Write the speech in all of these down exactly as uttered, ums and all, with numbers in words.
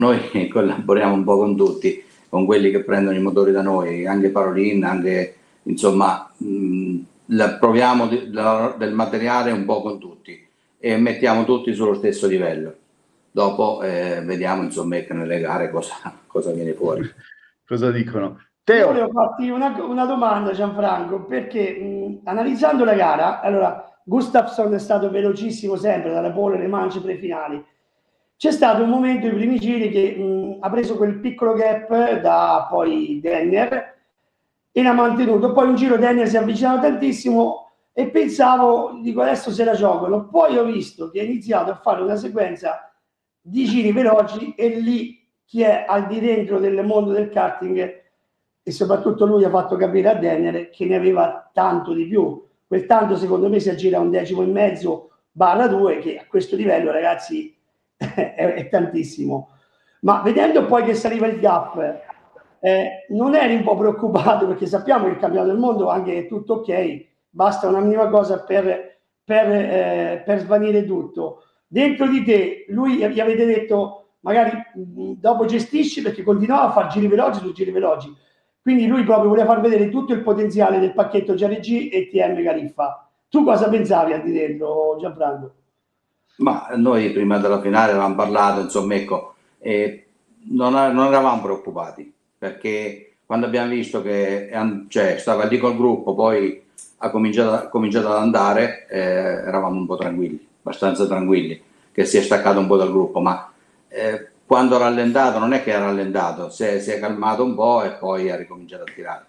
noi collaboriamo un po' con tutti, con quelli che prendono i motori da noi, anche Parolin, anche insomma mh, la, proviamo di, la, del materiale un po' con tutti e mettiamo tutti sullo stesso livello. Dopo eh, vediamo insomma che nelle gare cosa, cosa viene fuori. Cosa dicono? Io Teo. volevo farti una, una domanda, Gianfranco, perché mh, analizzando la gara, allora Gustafsson è stato velocissimo sempre, dalle pole alle mance prefinali. C'è stato un momento, i primi giri, che mh, ha preso quel piccolo gap da poi Denner e l'ha mantenuto. Poi un giro Denner si è avvicinato tantissimo e pensavo, dico adesso se la giocano. Poi ho visto che ha iniziato a fare una sequenza di giri veloci e lì chi è al di dentro del mondo del karting e soprattutto lui ha fatto capire a Denner che ne aveva tanto di più. Quel tanto secondo me si aggira un decimo e mezzo barra due, che a questo livello ragazzi è, è tantissimo. Ma vedendo poi che saliva il gap, eh, non eri un po' preoccupato, perché sappiamo che il campionato del mondo anche è tutto ok, basta una minima cosa per, per, eh, per svanire tutto. Dentro di te, lui gli avete detto magari mh, dopo gestisci, perché continuava a fare giri veloci su giri veloci, quindi lui proprio voleva far vedere tutto il potenziale del pacchetto G R G e T M Gariffa. Tu cosa pensavi al di dentro, Gianfranco? Ma noi prima della finale avevamo parlato, insomma, ecco, e non, non eravamo preoccupati, perché quando abbiamo visto che cioè, stava lì col gruppo, poi ha cominciato, ha cominciato ad andare, eh, eravamo un po' tranquilli, abbastanza tranquilli, che si è staccato un po' dal gruppo, ma eh, quando ha rallentato non è che ha rallentato, si è, si è calmato un po' e poi ha ricominciato a tirare.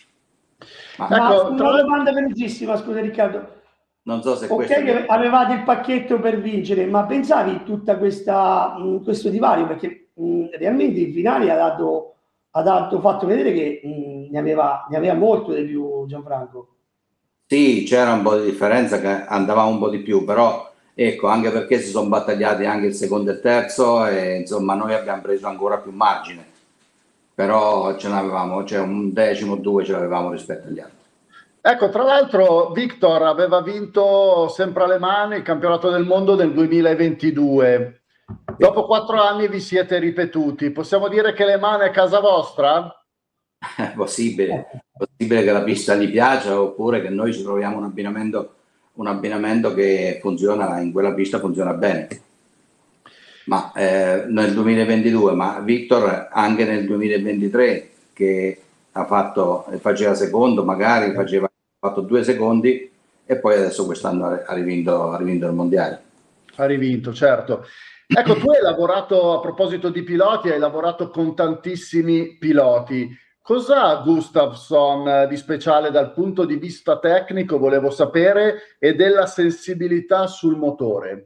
Ma, ecco, ma una domanda velocissima, scusa Riccardo. Non so se ok questo che avevate il pacchetto per vincere, ma pensavi tutta questa mh, questo divario, perché mh, realmente in finale ha dato, ha dato fatto vedere che mh, ne, aveva, ne aveva molto di più Gianfranco. Sì, c'era un po' di differenza, che andavamo un po' di più, però ecco, anche perché si sono battagliati anche il secondo e il terzo e insomma noi abbiamo preso ancora più margine, però ce n'avevamo, cioè un decimo o due ce l'avevamo rispetto agli altri. Ecco, tra l'altro Victor aveva vinto sempre alle mani il campionato del mondo nel duemilaventidue. Dopo quattro anni vi siete ripetuti. Possiamo dire che Le Mans è casa vostra? È possibile, possibile che la pista gli piaccia oppure che noi ci troviamo un abbinamento, un abbinamento che funziona, in quella pista funziona bene. Ma eh, nel duemilaventidue, ma Victor anche nel duemilaventitré che ha fatto, faceva secondo, magari faceva ha fatto due secondi e poi adesso quest'anno ha rivinto, ha rivinto il mondiale. Ha rivinto, certo. Ecco, tu hai lavorato, a proposito di piloti, hai lavorato con tantissimi piloti. Cos'ha Gustafsson di speciale dal punto di vista tecnico, volevo sapere, e della sensibilità sul motore?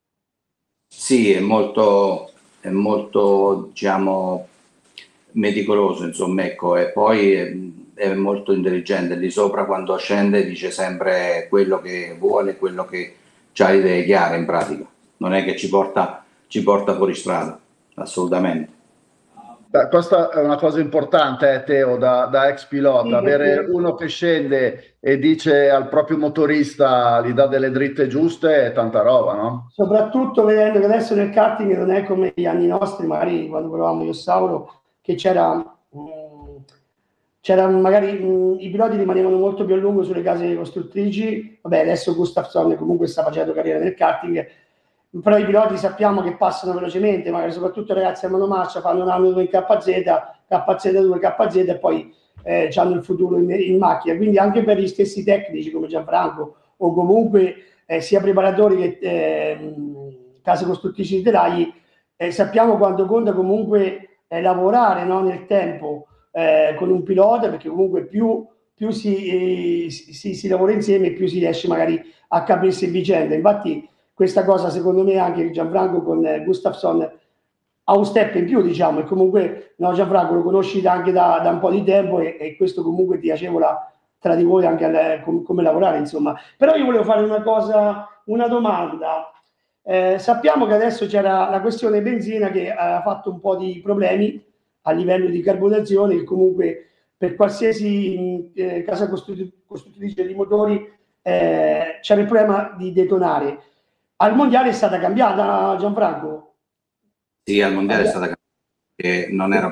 Sì, è molto, è molto diciamo, meticoloso, insomma, ecco, e poi è, è molto intelligente. Lì sopra quando scende dice sempre quello che vuole, quello che ha le idee chiare in pratica. Non è che ci porta, ci porta fuori strada, assolutamente. Beh, questa è una cosa importante, eh, Teo, da, da ex pilota, Sì, avere perché uno che scende e dice al proprio motorista, gli dà delle dritte giuste, è tanta roba, no? soprattutto vedendo che adesso nel karting non è come gli anni nostri, magari quando provavamo io Sauro, che c'era, mh, c'era magari mh, i piloti rimanevano molto più a lungo sulle case costruttrici. Vabbè, adesso Gustafsson comunque sta facendo carriera nel karting, però i piloti sappiamo che passano velocemente, magari soprattutto i ragazzi a monomarcia fanno un anno in K Z, K Z due, K Z e poi eh, hanno il futuro in, in macchina. Quindi anche per gli stessi tecnici come Gianfranco o comunque eh, sia preparatori che eh, case costruttrici di telai, eh, sappiamo quanto conta comunque eh, lavorare, no, nel tempo eh, con un pilota, perché comunque più, più si, eh, si, si lavora insieme più si riesce magari a capirsi in vicenda. Infatti questa cosa secondo me anche Gianfranco con eh, Gustafsson ha un step in più, diciamo, e comunque no, Gianfranco lo conosci anche da, da un po' di tempo e, e questo comunque ti agevola tra di voi anche al, com, come lavorare, insomma. Però io volevo fare una cosa, una domanda. Eh, sappiamo che adesso c'era la questione benzina che ha fatto un po' di problemi a livello di carburazione, che comunque per qualsiasi eh, casa costruttrice di motori eh, c'era il problema di detonare. Al mondiale è stata cambiata, Gianfranco? Sì, al mondiale è stata cambiata. perché non era